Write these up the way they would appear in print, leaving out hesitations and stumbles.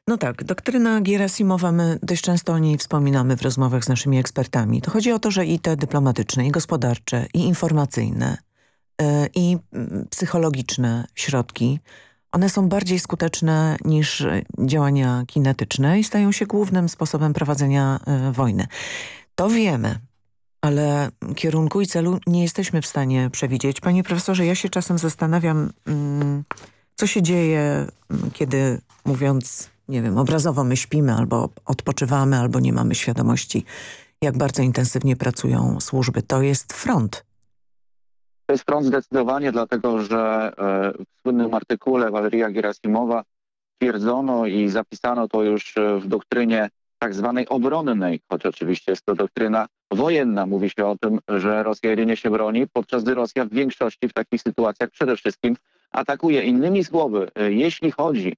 No tak, doktryna Gierasimowa, my dość często o niej wspominamy w rozmowach z naszymi ekspertami. To chodzi o to, że i te dyplomatyczne, i gospodarcze, i informacyjne, i psychologiczne środki, one są bardziej skuteczne niż działania kinetyczne i stają się głównym sposobem prowadzenia wojny. To wiemy, ale kierunku i celu nie jesteśmy w stanie przewidzieć. Panie profesorze, ja się czasem zastanawiam, co się dzieje, kiedy, mówiąc, nie wiem, obrazowo my śpimy, albo odpoczywamy, albo nie mamy świadomości, jak bardzo intensywnie pracują służby. To jest front. To jest front zdecydowanie, dlatego że w słynnym artykule Waleria Gerasimowa twierdzono i zapisano to już w doktrynie tak zwanej obronnej, choć oczywiście jest to doktryna wojenna. Mówi się o tym, że Rosja jedynie się broni, podczas gdy Rosja w większości w takich sytuacjach przede wszystkim atakuje. Innymi słowy, jeśli chodzi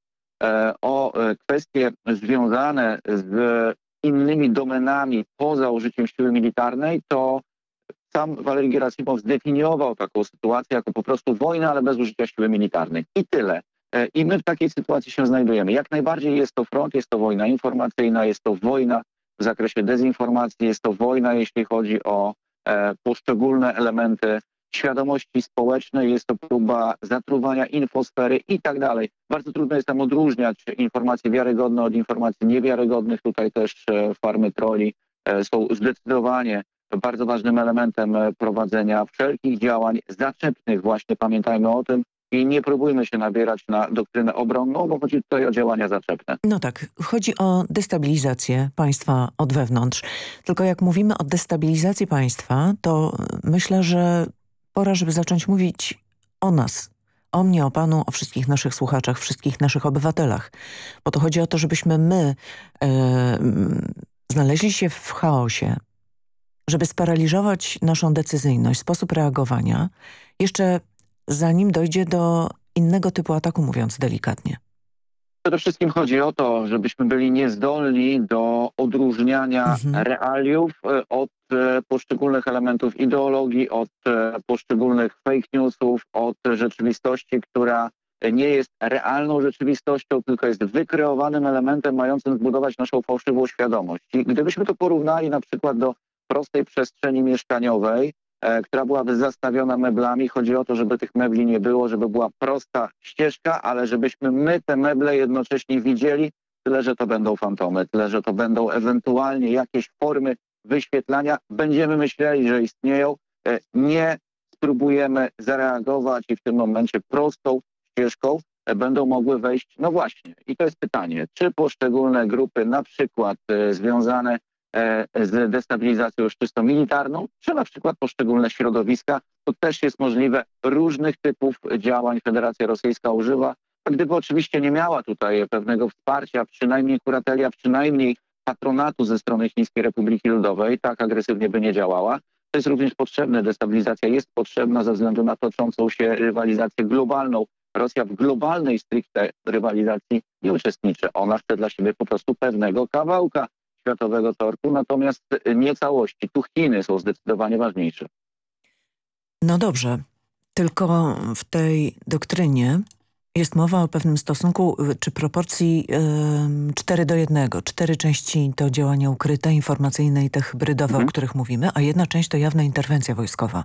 o kwestie związane z innymi domenami poza użyciem siły militarnej, to sam Walery Gerasimow zdefiniował taką sytuację jako po prostu wojnę, ale bez użycia siły militarnej. I tyle. I my w takiej sytuacji się znajdujemy. Jak najbardziej jest to front, jest to wojna informacyjna, jest to wojna w zakresie dezinformacji, jest to wojna, jeśli chodzi o poszczególne elementy świadomości społecznej, jest to próba zatruwania infosfery i tak dalej. Bardzo trudno jest tam odróżniać informacje wiarygodne od informacji niewiarygodnych. Tutaj też farmy trolli są zdecydowanie bardzo ważnym elementem prowadzenia wszelkich działań zaczepnych. Właśnie pamiętajmy o tym i nie próbujmy się nabierać na doktrynę obronną, bo chodzi tutaj o działania zaczepne. No tak, chodzi o destabilizację państwa od wewnątrz. Tylko jak mówimy o destabilizacji państwa, to myślę, że pora, żeby zacząć mówić o nas. O mnie, o panu, o wszystkich naszych słuchaczach, wszystkich naszych obywatelach. Bo to chodzi o to, żebyśmy my znaleźli się w chaosie, żeby sparaliżować naszą decyzyjność, sposób reagowania, jeszcze zanim dojdzie do innego typu ataku, mówiąc delikatnie. Przede wszystkim chodzi o to, żebyśmy byli niezdolni do odróżniania realiów od poszczególnych elementów ideologii, od poszczególnych fake newsów, od rzeczywistości, która nie jest realną rzeczywistością, tylko jest wykreowanym elementem mającym zbudować naszą fałszywą świadomość. I gdybyśmy to porównali na przykład do prostej przestrzeni mieszkaniowej, która byłaby zastawiona meblami. Chodzi o to, żeby tych mebli nie było, żeby była prosta ścieżka, ale żebyśmy my te meble jednocześnie widzieli, tyle że to będą fantomy, tyle że to będą ewentualnie jakieś formy wyświetlania. Będziemy myśleli, że istnieją, nie spróbujemy zareagować i w tym momencie prostą ścieżką będą mogły wejść. No właśnie, i to jest pytanie, czy poszczególne grupy, na przykład związane z destabilizacją już czysto militarną, czy na przykład poszczególne środowiska. To też jest możliwe. Różnych typów działań Federacja Rosyjska używa. A gdyby oczywiście nie miała tutaj pewnego wsparcia, przynajmniej kurateli, a przynajmniej patronatu ze strony Chińskiej Republiki Ludowej, tak agresywnie by nie działała. To jest również potrzebne. Destabilizacja jest potrzebna ze względu na toczącą się rywalizację globalną. Rosja w globalnej stricte rywalizacji nie uczestniczy. Ona chce dla siebie po prostu pewnego kawałka światowego tortu, natomiast nie całości. Tu Chiny są zdecydowanie ważniejsze. No dobrze, tylko w tej doktrynie jest mowa o pewnym stosunku czy proporcji 4:1. 4 części to działania ukryte, informacyjne i te hybrydowe, o których mówimy, a jedna część to jawna interwencja wojskowa.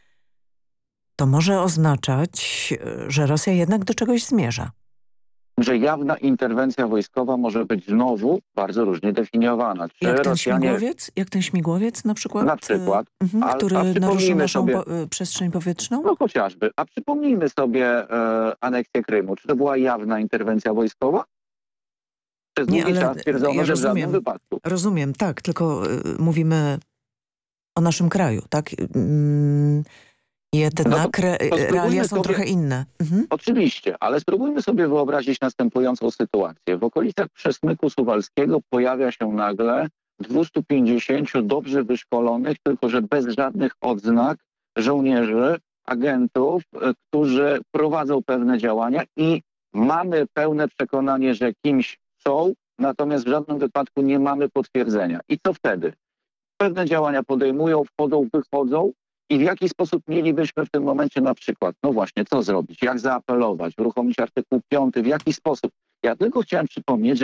To może oznaczać, że Rosja jednak do czegoś zmierza. Że jawna interwencja wojskowa może być znowu bardzo różnie definiowana. Czy Jak ten Rosjanie... śmigłowiec? Jak ten śmigłowiec na przykład? Na przykład. Który naruszył naszą sobie, przestrzeń powietrzną? No chociażby. A przypomnijmy sobie aneksję Krymu. Czy to była jawna interwencja wojskowa? Przez długi czas stwierdzono, że w żadnym wypadku. Rozumiem, tak. Tylko mówimy o naszym kraju, tak? Jednak realia są trochę inne. Oczywiście, ale spróbujmy sobie wyobrazić następującą sytuację. W okolicach Przesmyku Suwalskiego pojawia się nagle 250 dobrze wyszkolonych, tylko że bez żadnych odznak żołnierzy, agentów, którzy prowadzą pewne działania i mamy pełne przekonanie, że kimś są, natomiast w żadnym wypadku nie mamy potwierdzenia. I co wtedy? Pewne działania podejmują, wchodzą, wychodzą. I w jaki sposób mielibyśmy w tym momencie na przykład, no właśnie, co zrobić, jak zaapelować, uruchomić artykuł 5, w jaki sposób? Ja tylko chciałem przypomnieć, że